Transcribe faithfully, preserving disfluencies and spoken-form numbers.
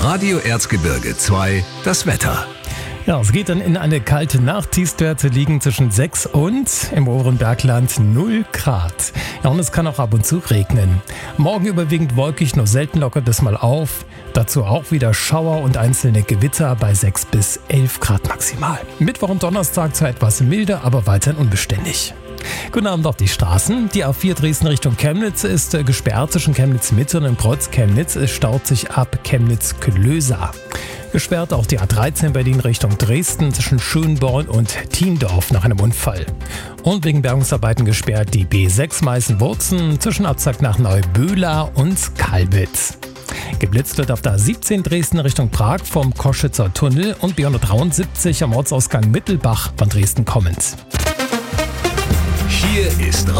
Radio Erzgebirge zwei, das Wetter. Ja, es geht dann in eine kalte Nacht. Tiefstwerte liegen zwischen sechs und im oberen Bergland null Grad. Ja, und es kann auch ab und zu regnen. Morgen überwiegend wolkig, nur selten lockert es mal auf. Dazu auch wieder Schauer und einzelne Gewitter bei sechs bis elf Grad maximal. Mittwoch und Donnerstag zwar etwas milder, aber weiterhin unbeständig. Guten Abend auf die Straßen. Die A vier Dresden Richtung Chemnitz ist äh, gesperrt zwischen Chemnitz-Mitte und dem Kreuz Chemnitz. Es staut sich ab Chemnitz-Klöser. Gesperrt auch die A dreizehn Berlin Richtung Dresden zwischen Schönborn und Thiendorf nach einem Unfall. Und wegen Bergungsarbeiten gesperrt die B sechs Meißen-Wurzen zwischen Abzag nach Neuböhla und Kalbitz. Geblitzt wird auf der A siebzehn Dresden Richtung Prag vom Koschitzer Tunnel und B hundertdreiundsiebzig am Ortsausgang Mittelbach von Dresden kommend. Hier ist